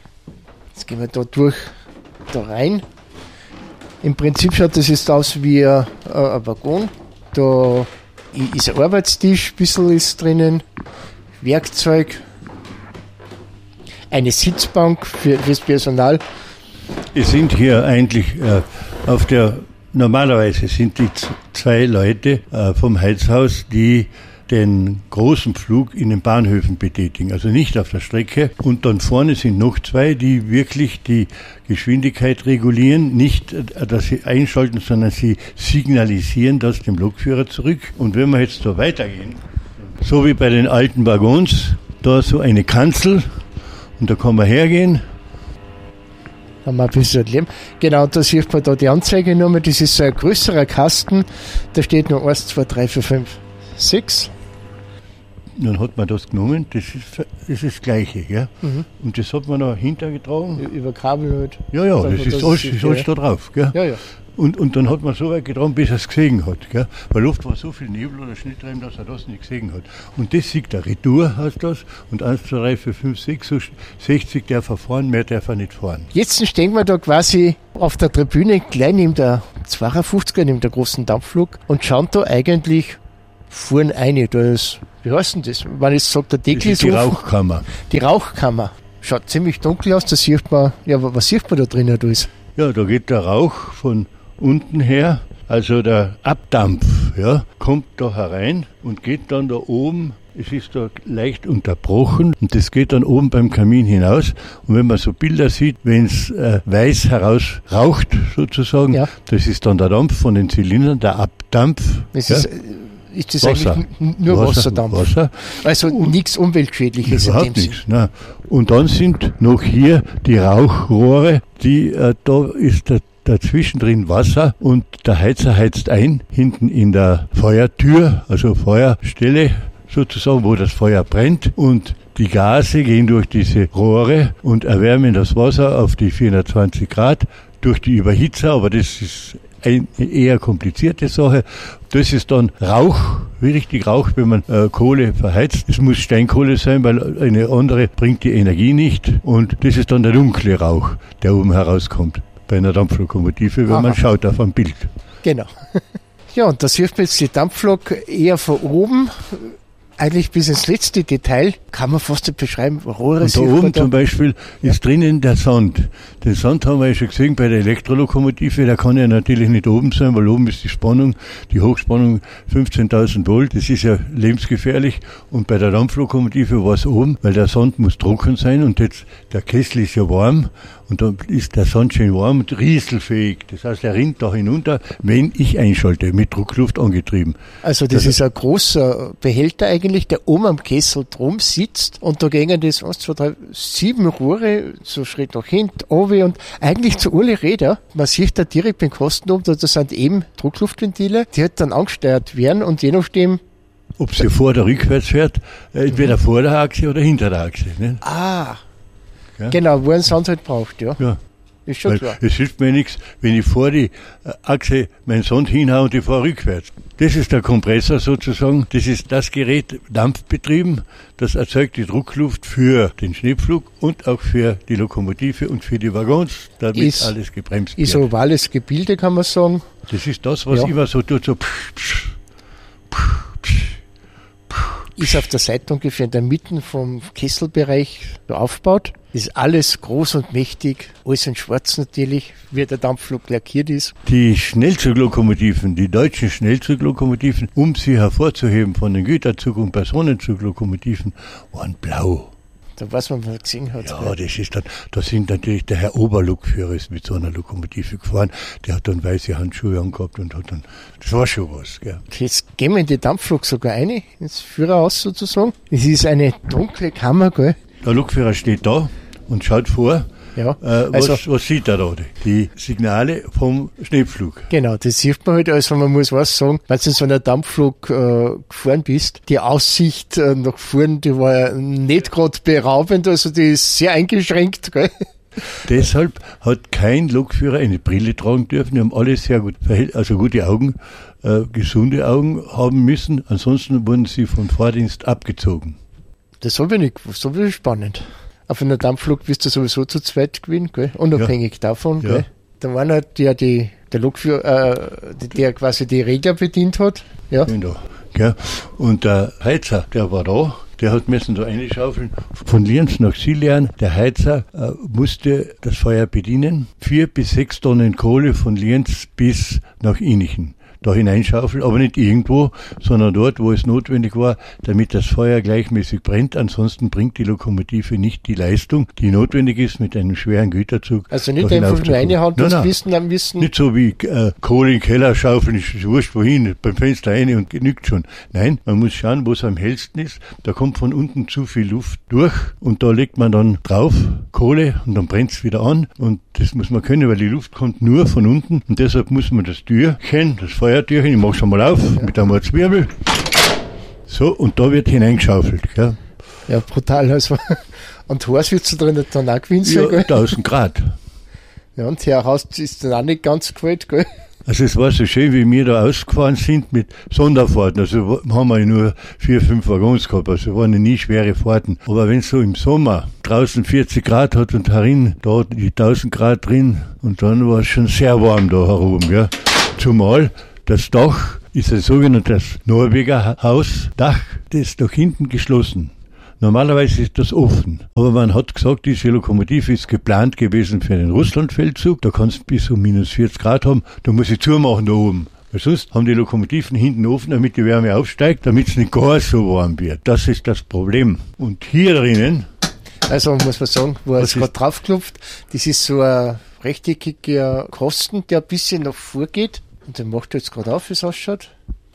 Jetzt gehen wir da durch, da rein. Im Prinzip schaut das jetzt aus wie ein, ein Waggon. Da ist ein Arbeitstisch, ein bisschen ist drinnen, Werkzeug, eine Sitzbank für das Personal. Es sind hier eigentlich äh, auf der, normalerweise sind die z- zwei Leute äh, vom Heizhaus, die den großen Flug in den Bahnhöfen betätigen, also nicht auf der Strecke. Und dann vorne sind noch zwei, die wirklich die Geschwindigkeit regulieren, nicht, dass sie einschalten, sondern sie signalisieren das dem Lokführer zurück. Und wenn wir jetzt da weitergehen, so wie bei den alten Waggons, da so eine Kanzel und da kann man hergehen. Da haben wir ein bisschen Leben. Genau, da sieht man da die Anzeigenummer, das ist so ein größerer Kasten, da steht noch eins, zwei, drei, vier, fünf, sechs. Dann hat man das genommen, das ist das, ist das Gleiche, ja. Mhm. Und das hat man noch hintergetragen. Über Kabel halt. Ja, ja, das ist, das alles, ist alles da drauf, gell. Ja, ja. Und, und dann hat man so weit getragen, bis er es gesehen hat, gell. Weil oft war so viel Nebel oder Schnee drin, dass er das nicht gesehen hat. Und das sieht der Retour, heißt das. Und eins, zwei, drei, vier, fünf, sechs, so sechzig darf er fahren, mehr darf er nicht fahren. Jetzt stehen wir da quasi auf der Tribüne, gleich neben der zweiundfünfziger, neben der großen Dampfflug und schauen da eigentlich vorn eine, da ist, wie heißt denn das? Wenn ich sage, der Deckel ist die offen. Rauchkammer. Die Rauchkammer. Schaut ziemlich dunkel aus, da sieht man, ja, was sieht man da drinnen alles? Ja, da geht der Rauch von unten her, also der Abdampf, ja, kommt da herein und geht dann da oben es ist da leicht unterbrochen und das geht dann oben beim Kamin hinaus. Und wenn man so Bilder sieht, wenn es äh, weiß heraus raucht sozusagen, ja. das ist dann der Dampf von den Zylindern, der Abdampf. Das ja. ist, ist das Wasser. eigentlich nur Wasser, Wasserdampf? Wasser. Also nichts Umweltschädliches. Überhaupt nichts. Nein. Und dann sind noch hier die Rauchrohre, die, äh, da ist der dazwischen drin Wasser und der Heizer heizt ein, hinten in der Feuertür, also Feuerstelle sozusagen, wo das Feuer brennt und die Gase gehen durch diese Rohre und erwärmen das Wasser auf die vierhundertzwanzig Grad durch die Überhitzer, aber das ist eine eher komplizierte Sache. Das ist dann Rauch, wie richtig Rauch, wenn man äh, Kohle verheizt. Es muss Steinkohle sein, weil eine andere bringt die Energie nicht und das ist dann der dunkle Rauch, der oben herauskommt. Bei einer Dampflokomotive, wenn Aha. man schaut auf ein Bild. Genau. Ja, und da sieht man jetzt die Dampflok eher von oben, eigentlich bis ins letzte Detail, kann man fast nicht beschreiben. Rohre und da oben da. zum Beispiel ist ja. drinnen der Sand. Den Sand haben wir ja schon gesehen bei der Elektrolokomotive, der kann ja natürlich nicht oben sein, weil oben ist die Spannung, die Hochspannung fünfzehntausend Volt, das ist ja lebensgefährlich. Und bei der Dampflokomotive war es oben, weil der Sand muss trocken sein und jetzt der Kessel ist ja warm. Und dann ist der Sand schön warm und rieselfähig. Das heißt, er rinnt da hinunter, wenn ich einschalte, mit Druckluft angetrieben. Also das, das ist ein großer Behälter eigentlich, der oben am Kessel drum sitzt. Und da gehen das eins, zwei, drei, sieben Rohre, so schräg nach hinten, runter und eigentlich zu alle Räder. Man sieht da direkt beim Kasten oben, da sind eben Druckluftventile, die halt dann angesteuert werden und je nachdem, ob sie vor- oder rückwärts fährt, entweder vor der Achse oder hinter der Achse. Ne? Ah, ja. Genau, wo ein Sand halt braucht, ja. Ja. Ist schon Weil klar. Es hilft mir nichts, wenn ich vor die Achse meinen Sand hinhaue und ich fahre rückwärts. Das ist der Kompressor sozusagen. Das ist das Gerät, dampfbetrieben. Das erzeugt die Druckluft für den Schneepflug und auch für die Lokomotive und für die Waggons, damit ist, alles gebremst wird. Ist ovales Gebilde, kann man sagen. Das ist das, was ja. immer so tut, so psch, psch, psch, psch. Ist auf der Seite ungefähr in der Mitte vom Kesselbereich so aufgebaut. Ist alles groß und mächtig, alles in schwarz natürlich, wie der Dampflok lackiert ist. Die Schnellzuglokomotiven, die deutschen Schnellzuglokomotiven, um sie hervorzuheben von den Güterzug- und Personenzuglokomotiven, waren blau. Da weiß man, was man gesehen hat. Ja, gell? Das ist dann, da sind natürlich der Herr Oberlokführer ist mit so einer Lokomotive gefahren, der hat dann weiße Handschuhe angehabt und hat dann, das war schon was, gell. Jetzt gehen wir in die Dampflok sogar rein, ins Führerhaus sozusagen. Es ist eine dunkle Kammer, gell. Der Lokführer steht da und schaut vor. Ja, äh, was, also, was sieht er da? Die Signale vom Schneepflug. Genau, das sieht man halt, also man muss was sagen, wenn du in so einer Dampfflug äh, gefahren bist, die Aussicht äh, nach vorn, die war ja nicht gerade beraubend, also die ist sehr eingeschränkt, gell? Deshalb hat kein Lokführer eine Brille tragen dürfen, die haben alle sehr gut, also gute Augen, äh, gesunde Augen haben müssen, ansonsten wurden sie vom Fahrdienst abgezogen. Das habe ich nicht gewusst, das habe ich spannend. Auf einer Dampfflug bist du sowieso zu zweit gewesen, gell? Unabhängig ja. davon. Ja. Gell? Da war halt der, die, der Lokführer, äh, der quasi die Regler bedient hat. Ja. Genau. Ja. Und der Heizer, der war da, der hat müssen da reinschaufeln. Von Lienz nach Siljan, der Heizer äh, musste das Feuer bedienen. Vier bis sechs Tonnen Kohle von Lienz bis nach Inichen da hineinschaufeln, aber nicht irgendwo, sondern dort, wo es notwendig war, damit das Feuer gleichmäßig brennt. Ansonsten bringt die Lokomotive nicht die Leistung, die notwendig ist mit einem schweren Güterzug. Also nicht einfach nur eine Hand das wissen, dann wissen. Nicht so wie äh, Kohle in den Keller schaufeln, ist wurscht wohin, beim Fenster rein und genügt schon. Nein, man muss schauen, wo es am hellsten ist. Da kommt von unten zu viel Luft durch und da legt man dann drauf Kohle und dann brennt es wieder an. Und das muss man können, weil die Luft kommt nur von unten und deshalb muss man das Türchen, das Feuertürchen, ich mach's einmal auf, ja. mit einem Zwirbel. So, und da wird hineingeschaufelt. Gell? Ja, brutal. Also, und heiß wird es drin dann auch gewesen sein, ja, gell? tausend Grad. Ja, und heraus ist dann auch nicht ganz kalt, gell? Also es war so schön, wie wir da ausgefahren sind mit Sonderfahrten. Also haben wir nur vier, fünf Waggons gehabt, also waren nie schwere Fahrten. Aber wenn es so im Sommer draußen vierzig Grad hat und herin da die tausend Grad drin und dann war es schon sehr warm da herum. Ja. Zumal das Dach ist ein sogenanntes Norweger Haus. Dach, das ist nach hinten geschlossen. Normalerweise ist das offen. Aber man hat gesagt, diese Lokomotive ist geplant gewesen für den Russlandfeldzug. Da kannst du bis um minus vierzig Grad haben. Da muss ich zumachen da oben. Weil sonst haben die Lokomotiven hinten offen, damit die Wärme aufsteigt, damit es nicht gar so warm wird. Das ist das Problem. Und hier drinnen... Also muss man sagen, wo er es gerade draufklopft, das ist so ein rechteckiger Kasten, der ein bisschen nach vorgeht. Und der macht jetzt gerade auf, wie es ausschaut.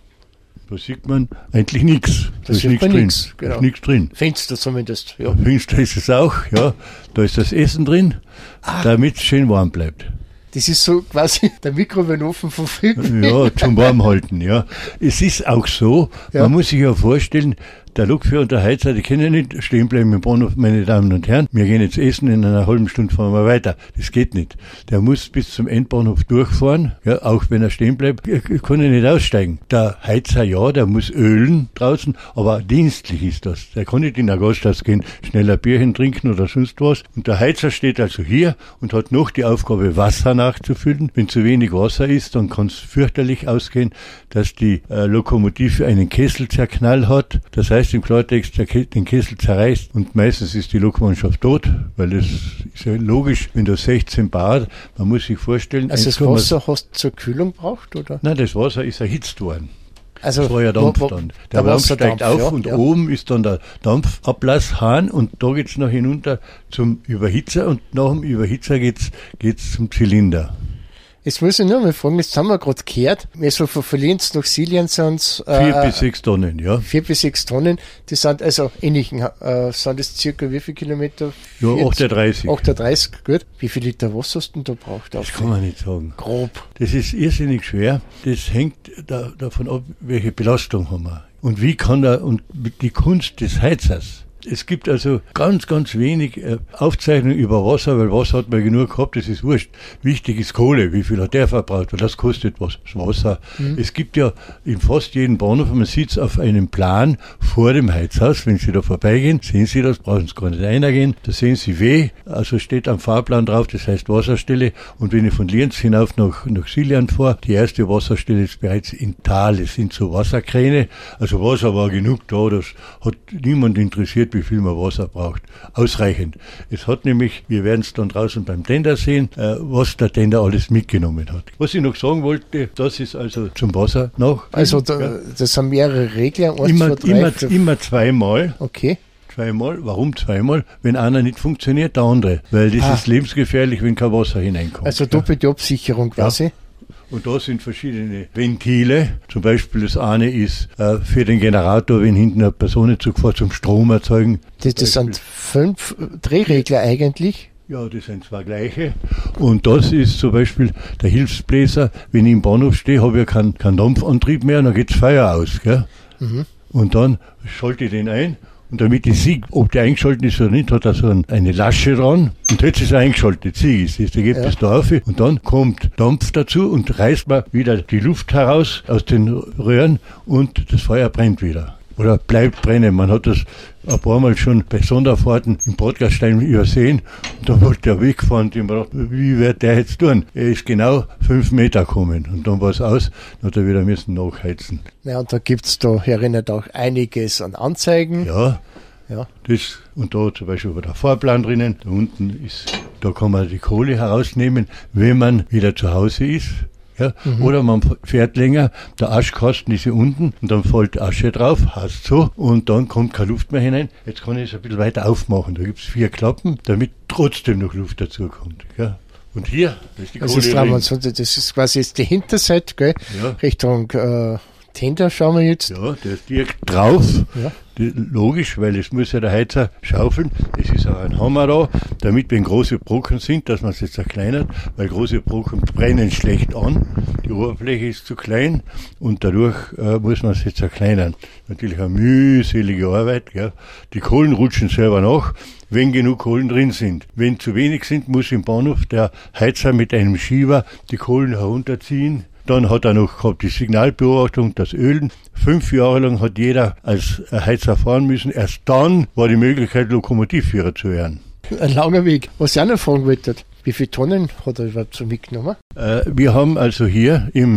Da sieht man eigentlich nichts. Da, da ist nichts drin. Nix, genau. Da ist nichts drin. Fenster zumindest, ja. Fenster ist es auch, ja. Da ist das Essen drin, ah. damit es schön warm bleibt. Das ist so quasi der Mikrowellenofen von früher. Ja, zum Warmhalten, ja. Es ist auch so, ja. Man muss sich ja vorstellen, der Lokführer und der Heizer, die können ja nicht stehen bleiben im Bahnhof, meine Damen und Herren. Wir gehen jetzt essen, in einer halben Stunde fahren wir weiter. Das geht nicht. Der muss bis zum Endbahnhof durchfahren, ja, auch wenn er stehen bleibt, kann er nicht aussteigen. Der Heizer, ja, der muss ölen draußen, aber dienstlich ist das. Der kann nicht in der Gasthaus gehen, schnell ein Bierchen trinken oder sonst was. Und der Heizer steht also hier und hat noch die Aufgabe, Wasser nachzufüllen. Wenn zu wenig Wasser ist, dann kann es fürchterlich ausgehen, dass die äh, Lokomotive einen Kesselzerknall hat. Das heißt, im Klartext den Kessel zerreißt und meistens ist die Lokmannschaft tot, weil das ist ja logisch, wenn du sechzehn Bar, man muss sich vorstellen... Also das Wasser hast du zur Kühlung braucht, oder? Nein, das Wasser ist erhitzt worden. Also das war ja Dampf dann. Der, der Dampf steigt auf ja, und ja. oben ist dann der Dampfablasshahn und da geht's noch hinunter zum Überhitzer und nach dem Überhitzer geht's geht's zum Zylinder. Jetzt muss ich nur mal fragen, jetzt haben wir gerade gehört, also von Linz nach Siljan sind es... Äh, vier bis sechs Tonnen, ja. Vier bis sechs Tonnen, das sind also ähnlichen, äh, sind das circa wie viele Kilometer? Ja, achtunddreißig. achtunddreißig, gut. Wie viel Liter Wasser hast du denn da braucht? Das kann man nicht sagen. Grob. Das ist irrsinnig schwer. Das hängt da, davon ab, welche Belastung haben wir. Und wie kann er, und die Kunst des Heizers. Es gibt also ganz, ganz wenig äh, Aufzeichnungen über Wasser, weil Wasser hat man genug gehabt, das ist wurscht. Wichtig ist Kohle, wie viel hat der verbraucht, weil das kostet was, das Wasser. Mhm. Es gibt ja in fast jedem Bahnhof, man sieht es auf einem Plan vor dem Heizhaus, wenn Sie da vorbeigehen, sehen Sie das, brauchen Sie gar nicht reingehen, da sehen Sie W, also steht am Fahrplan drauf, das heißt Wasserstelle. Und wenn ich von Lienz hinauf nach, nach Siljan fahre, die erste Wasserstelle ist bereits in Tal, es sind so Wasserkräne, also Wasser war genug da, das hat niemand interessiert, wie viel man Wasser braucht. Ausreichend. Es hat nämlich, wir werden es dann draußen beim Tender sehen, äh, was der Tender alles mitgenommen hat. Was ich noch sagen wollte, das ist also zum Wasser noch. Also da, ja. Das sind mehrere Regler. Eins, immer, zwei, drei, immer, immer zweimal. Okay. Zweimal. Warum zweimal? Wenn einer nicht funktioniert, der andere. Weil das ah. ist lebensgefährlich, wenn kein Wasser hineinkommt. Also doppelte Absicherung quasi. Ja. Und da sind verschiedene Ventile. Zum Beispiel das eine ist äh, für den Generator, wenn hinten ein Personenzug fährt, zum Strom erzeugen. Das, das sind fünf Drehregler eigentlich. Ja, das sind zwei gleiche. Und das ist zum Beispiel der Hilfsbläser. Wenn ich im Bahnhof stehe, habe ich keinen kein Dampfantrieb mehr, dann geht's Feuer aus. Gell? Mhm. Und dann schalte ich den ein. Und damit ich sehe, ob der eingeschaltet ist oder nicht, hat er so ein, eine Lasche dran. Und jetzt ist er eingeschaltet, sehe ich es. Der geht ja. bis da auf. Und dann kommt Dampf dazu und reißt man wieder die Luft heraus aus den Röhren und das Feuer brennt wieder. Oder bleibt brennen. Man hat das ein paar Mal schon bei Sonderfahrten im Podcast-Stein übersehen. Und da wollte er wegfahren und ich mir gedacht, wie wird der jetzt tun? Er ist genau fünf Meter gekommen. Und dann war es aus, dann hat er wieder müssen nachheizen. Ja, und da gibt's da erinnert auch einiges an Anzeigen. Ja. Ja. Das, und da zum Beispiel war der Fahrplan drinnen. Da unten ist, da kann man die Kohle herausnehmen, wenn man wieder zu Hause ist. Ja, mhm. Oder man fährt länger, der Aschkasten ist hier unten und dann fällt Asche drauf, heißt so, und dann kommt keine Luft mehr hinein. Jetzt kann ich es ein bisschen weiter aufmachen. Da gibt es vier Klappen, damit trotzdem noch Luft dazu kommt. Ja. Und hier, das ist die Kohle. Das ist, das ist quasi jetzt die Hinterseite, gell? Ja. Richtung äh, Tender schauen wir jetzt. Ja, der ist direkt drauf. Ja. Logisch, weil es muss ja der Heizer schaufeln. Es ist auch ein Hammer da, damit wenn große Brocken sind, dass man es jetzt zerkleinert, weil große Brocken brennen schlecht an. Die Oberfläche ist zu klein und dadurch äh, muss man es jetzt zerkleinern. Natürlich eine mühselige Arbeit. Gell. Die Kohlen rutschen selber nach, wenn genug Kohlen drin sind. Wenn zu wenig sind, muss im Bahnhof der Heizer mit einem Schieber die Kohlen herunterziehen. Dann hat er noch gehabt die Signalbeobachtung, das Ölen. Fünf Jahre lang hat jeder als Heizer fahren müssen. Erst dann war die Möglichkeit, Lokomotivführer zu werden. Ein langer Weg. Was ich auch noch fragen wollte, wie viele Tonnen hat er überhaupt so mitgenommen? Äh, wir haben also hier im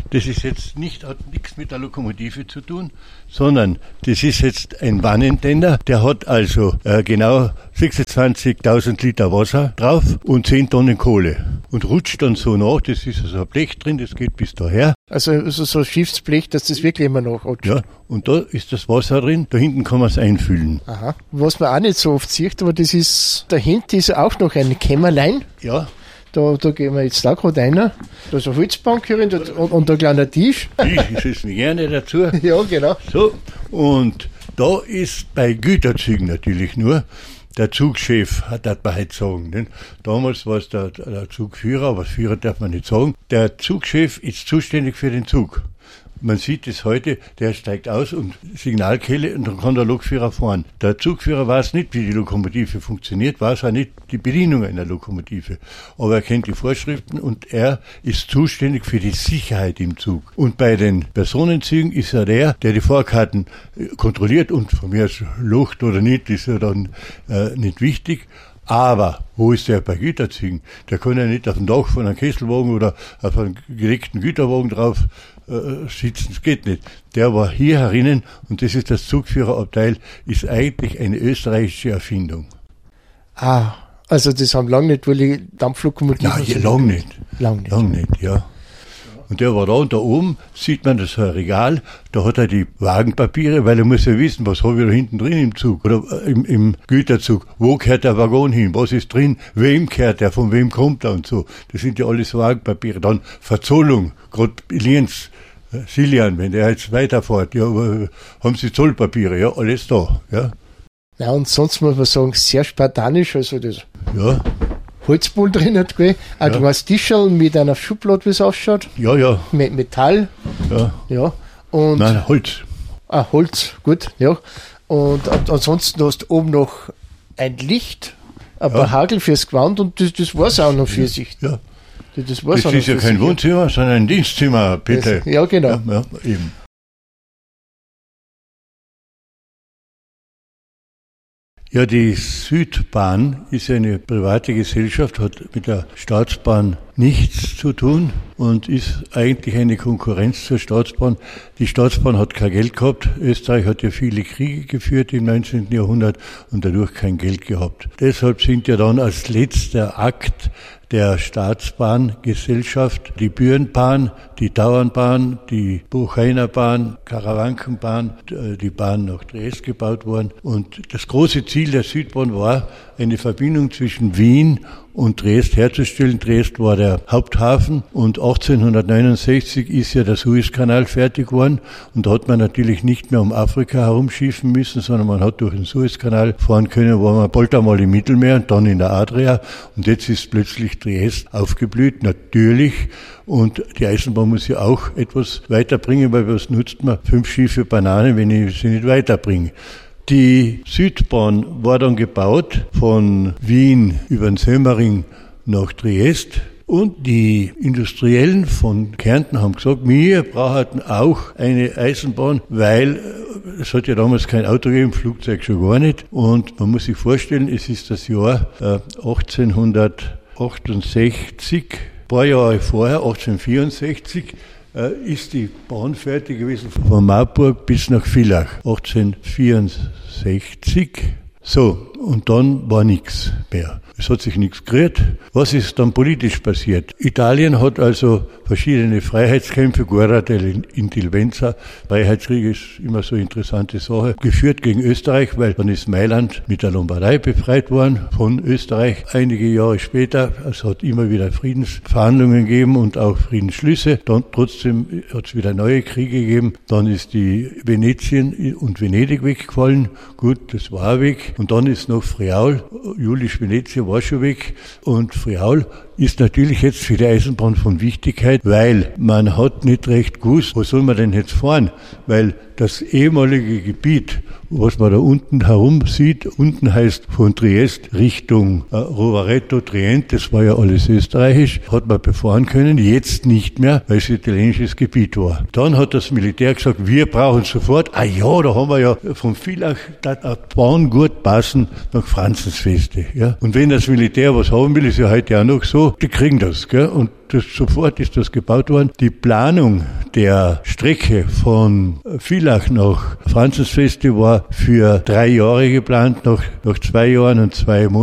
das ist jetzt nicht, hat nichts mit der Lokomotive zu tun, sondern das ist jetzt ein Wannentender, der hat also äh, genau sechsundzwanzigtausend Liter Wasser drauf und zehn Tonnen Kohle und rutscht dann so nach, das ist also ein Blech drin, das geht bis daher. Also, also so ein Schiffsblech, dass das wirklich immer nachrutscht. Ja, und da ist das Wasser drin, da hinten kann man es einfüllen. Aha. Was man auch nicht so oft sieht, aber das ist, dahinter ist auch noch ein Kämmerlein. Ja. Da, da gehen wir jetzt da gerade rein. Da ist eine Holzbank hier und, und, und ein kleiner Tisch. Ich setze mich gerne dazu. Ja, genau. So, und da ist bei Güterzügen natürlich nur der Zugchef, hat man heute sagen. Denn damals war es der, der Zugführer, aber Führer darf man nicht sagen. Der Zugchef ist zuständig für den Zug. Man sieht es heute, der steigt aus und Signalkelle und dann kann der Lokführer fahren. Der Zugführer weiß nicht, wie die Lokomotive funktioniert, weiß auch nicht die Bedienung einer Lokomotive. Aber er kennt die Vorschriften und er ist zuständig für die Sicherheit im Zug. Und bei den Personenzügen ist er der, der die Fahrkarten kontrolliert und von mir aus lucht oder nicht, ist ja dann äh, nicht wichtig. Aber wo ist der bei Güterzügen? Der kann ja nicht auf dem Dach von einem Kesselwagen oder auf einem gedeckten Güterwagen drauf äh, sitzen. Das geht nicht. Der war hier herinnen und das ist das Zugführerabteil, ist eigentlich eine österreichische Erfindung. Ah, also das haben lange nicht, weil die Dampflokomotiven... Nein, hier lang nicht. Lang nicht. Lang nicht, ja. Und der war da und da oben sieht man das Regal, da hat er die Wagenpapiere, weil er muss ja wissen, was habe ich da hinten drin im Zug oder im, im Güterzug, wo gehört der Waggon hin, was ist drin, wem gehört der, von wem kommt er und so. Das sind ja alles Wagenpapiere. Dann Verzollung, gerade Lienz, Siljan, wenn der jetzt weiterfährt, ja, haben Sie Zollpapiere, ja, alles da, ja. Ja, und sonst muss man sagen, sehr spartanisch, also das... Ja. Holzbowl drin hat, gell? Ein Ja. kleines Tischl mit einer Schublade, wie es ausschaut. Ja, ja. Mit Metall. Ja. Ja. Und Nein, Holz. ah, Holz, gut, ja. Und an- ansonsten hast du oben noch ein Licht, ein paar Hagel fürs Gewand und das, das war's auch noch für sich. Ja. Das, das war's Das auch noch ist ja für kein sich. Wohnzimmer, sondern ein Dienstzimmer, bitte. Das, ja, genau. Ja, ja, eben. Ja, die Südbahn ist eine private Gesellschaft, hat mit der Staatsbahn nichts zu tun und ist eigentlich eine Konkurrenz zur Staatsbahn. Die Staatsbahn hat kein Geld gehabt. Österreich hat ja viele Kriege geführt im neunzehnten Jahrhundert und dadurch kein Geld gehabt. Deshalb sind ja dann als letzter Akt der Staatsbahngesellschaft die Bürenbahn, die Tauernbahn, die Buchheinerbahn, Karawankenbahn, die Bahn nach Triest gebaut worden. Und das große Ziel der Südbahn war, eine Verbindung zwischen Wien und Triest herzustellen. Triest war der Haupthafen und achtzehnhundertneunundsechzig ist ja der Suezkanal fertig geworden und da hat man natürlich nicht mehr um Afrika herumschiffen müssen, sondern man hat durch den Suezkanal fahren können, war man bald einmal im Mittelmeer und dann in der Adria und jetzt ist plötzlich Triest aufgeblüht, natürlich. Und die Eisenbahn muss ja auch etwas weiterbringen, weil was nutzt man fünf Schiffe Bananen, wenn ich sie nicht weiterbringe. Die Südbahn war dann gebaut von Wien über den Sömering nach Triest und die Industriellen von Kärnten haben gesagt, wir brauchten auch eine Eisenbahn, weil es hat ja damals kein Auto gegeben, Flugzeug schon gar nicht. Und man muss sich vorstellen, es ist das Jahr äh, achtzehnhundertachtundsechzig, ein paar Jahre vorher, achtzehnhundertvierundsechzig, ist die Bahn fertig gewesen von Marburg bis nach Villach. achtzehnhundertvierundsechzig. So, und dann war nichts mehr. Es hat sich nichts gerührt. Was ist dann politisch passiert? Italien hat also verschiedene Freiheitskämpfe, Guerra dell'Indipendenza, Freiheitskrieg ist immer so eine interessante Sache, geführt gegen Österreich, weil dann ist Mailand mit der Lombardei befreit worden von Österreich. Einige Jahre später, es hat immer wieder Friedensverhandlungen gegeben und auch Friedensschlüsse. Dann trotzdem hat es wieder neue Kriege gegeben. Dann ist die Venetien und Venedig weggefallen. Gut, das war weg. Und dann ist noch Friaul, Julisch Venezia war schon weg. Und Friaul ist natürlich jetzt für die Eisenbahn von Wichtigkeit, weil man hat nicht recht gewusst, wo soll man denn jetzt fahren? Weil das ehemalige Gebiet, was man da unten herum sieht, unten heißt von Triest Richtung äh, Rovereto, Trient, das war ja alles österreichisch, hat man befahren können, jetzt nicht mehr, weil es italienisches Gebiet war. Dann hat das Militär gesagt, wir brauchen sofort, ah ja, da haben wir ja von Villach, da hat Bahn gut passen nach Franzensfeste. Ja. Und wenn das Militär was haben will, ist ja heute auch noch so, so, die kriegen das, gell? Und das, sofort ist das gebaut worden. Die Planung der Strecke von Villach nach Franzensfeste war für drei Jahre geplant, nach, nach zwei Jahren und zwei Monaten